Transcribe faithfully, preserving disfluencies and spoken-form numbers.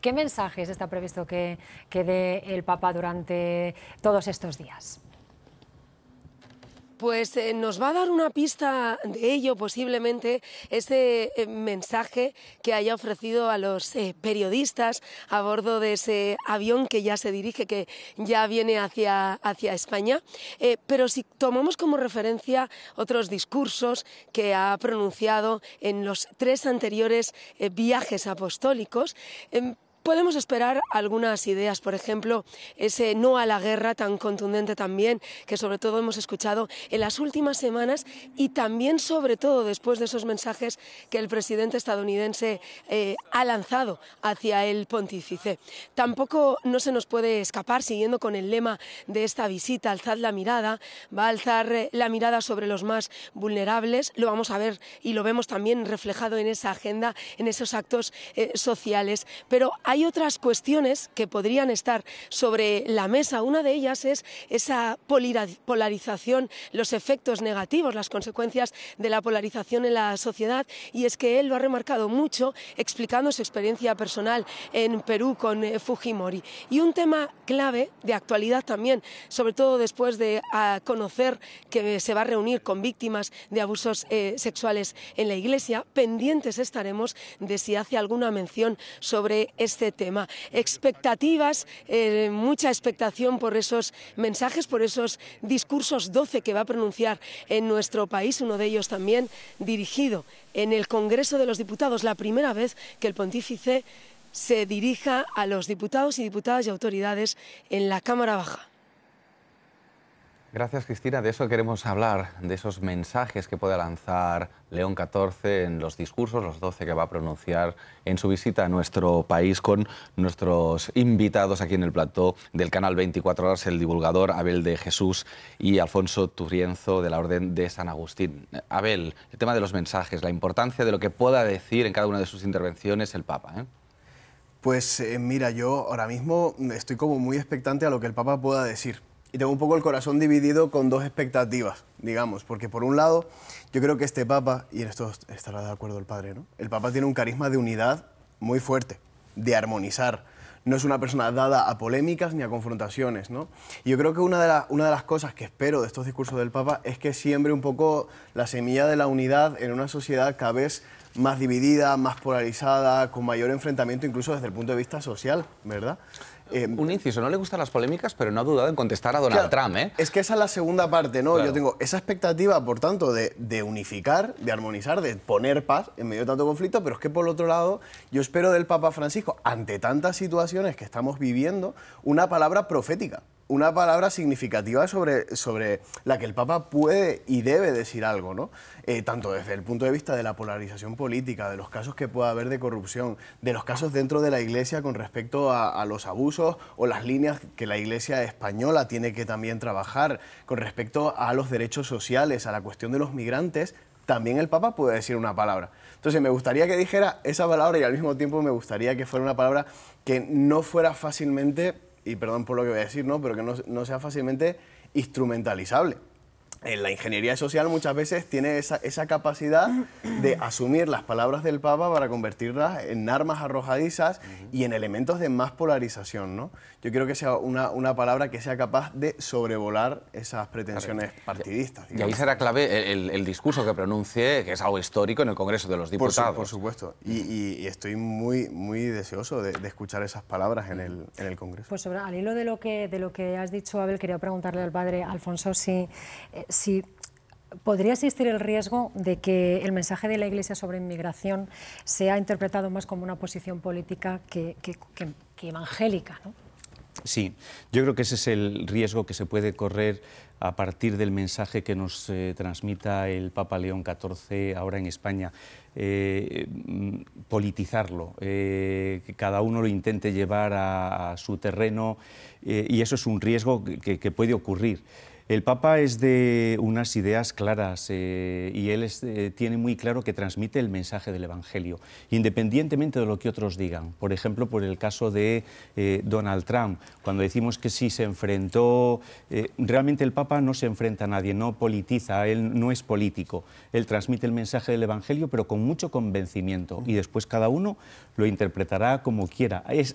¿Qué mensajes está previsto que, que dé el Papa durante todos estos días? Pues eh, nos va a dar una pista de ello posiblemente ese eh, mensaje que haya ofrecido a los eh, periodistas a bordo de ese avión que ya se dirige, que ya viene hacia, hacia España. Eh, pero si tomamos como referencia otros discursos que ha pronunciado en los tres anteriores eh, viajes apostólicos, eh, podemos esperar algunas ideas, por ejemplo, ese no a la guerra tan contundente también, que sobre todo hemos escuchado en las últimas semanas y también sobre todo después de esos mensajes que el presidente estadounidense eh, ha lanzado hacia el pontífice. Tampoco no se nos puede escapar, siguiendo con el lema de esta visita, alzad la mirada, va a alzar eh, la mirada sobre los más vulnerables, lo vamos a ver y lo vemos también reflejado en esa agenda, en esos actos eh, sociales, pero hay Hay otras cuestiones que podrían estar sobre la mesa. Una de ellas es esa polarización, los efectos negativos, las consecuencias de la polarización en la sociedad, y es que él lo ha remarcado mucho explicando su experiencia personal en Perú con Fujimori. Y un tema clave de actualidad también, sobre todo después de conocer que se va a reunir con víctimas de abusos eh, sexuales en la Iglesia, pendientes estaremos de si hace alguna mención sobre este tema. Expectativas, eh, mucha expectación por esos mensajes, por esos discursos doce que va a pronunciar en nuestro país, uno de ellos también dirigido en el Congreso de los Diputados, la primera vez que el pontífice se dirija a los diputados y diputadas y autoridades en la Cámara Baja. Gracias, Cristina. De eso queremos hablar, de esos mensajes que puede lanzar León catorce en los discursos, los doce que va a pronunciar en su visita a nuestro país, con nuestros invitados aquí en el plató del canal veinticuatro horas, el divulgador Abel de Jesús y Alfonso Turienzo, de la Orden de San Agustín. Abel, el tema de los mensajes, la importancia de lo que pueda decir en cada una de sus intervenciones el Papa, ¿eh? Pues eh, mira, yo ahora mismo estoy como muy expectante a lo que el Papa pueda decir. Y tengo un poco el corazón dividido con dos expectativas, digamos, porque por un lado yo creo que este Papa, y en esto estará de acuerdo el Padre, ¿no? El Papa tiene un carisma de unidad muy fuerte, de armonizar. No es una persona dada a polémicas ni a confrontaciones, ¿no? Y yo creo que una de, la, una de las cosas que espero de estos discursos del Papa es que siembre un poco la semilla de la unidad en una sociedad cada vez más dividida, más polarizada, con mayor enfrentamiento incluso desde el punto de vista social, ¿verdad? Eh, un inciso, no le gustan las polémicas, pero no ha dudado en contestar a Donald claro, Trump, ¿eh? Es que esa es la segunda parte, ¿no? Claro. Yo tengo esa expectativa, por tanto, de, de unificar, de armonizar, de poner paz en medio de tanto conflicto, pero es que, por otro lado, yo espero del Papa Francisco, ante tantas situaciones que estamos viviendo, una palabra profética, una palabra significativa sobre, sobre la que el Papa puede y debe decir algo, ¿no? Eh, tanto desde el punto de vista de la polarización política, de los casos que pueda haber de corrupción, de los casos dentro de la Iglesia con respecto a, a los abusos o las líneas que la Iglesia española tiene que también trabajar con respecto a los derechos sociales, a la cuestión de los migrantes. También el Papa puede decir una palabra. Entonces me gustaría que dijera esa palabra y al mismo tiempo me gustaría que fuera una palabra que no fuera fácilmente, y perdón por lo que voy a decir, ¿no? Pero que no, no sea fácilmente instrumentalizable. En la ingeniería social muchas veces tiene esa, esa capacidad de asumir las palabras del Papa para convertirlas en armas arrojadizas uh-huh. y en elementos de más polarización, ¿no? Yo quiero que sea una, una palabra que sea capaz de sobrevolar esas pretensiones claro. partidistas. Digamos. Y ahí será clave el, el discurso que pronuncie, que es algo histórico en el Congreso de los Diputados. Por, su, por supuesto. Y, y, y estoy muy, muy deseoso de, de escuchar esas palabras en el, en el Congreso. Pues sobre, al hilo de lo, que, de lo que has dicho, Abel, quería preguntarle al padre Alfonso si... Eh, si ¿podría existir el riesgo de que el mensaje de la Iglesia sobre inmigración sea interpretado más como una posición política que, que, que, que evangélica, ¿no? Sí, yo creo que ese es el riesgo que se puede correr a partir del mensaje que nos eh, transmita el Papa León catorce ahora en España. Eh, politizarlo, eh, que cada uno lo intente llevar a, a su terreno eh, y eso es un riesgo que, que puede ocurrir. El Papa es de unas ideas claras eh, y él es, eh, tiene muy claro que transmite el mensaje del Evangelio, independientemente de lo que otros digan. Por ejemplo, por el caso de eh, Donald Trump, cuando decimos que sí se enfrentó, eh, realmente el Papa no se enfrenta a nadie, no politiza, él no es político. Él transmite el mensaje del Evangelio, pero con mucho convencimiento y después cada uno lo interpretará como quiera. Es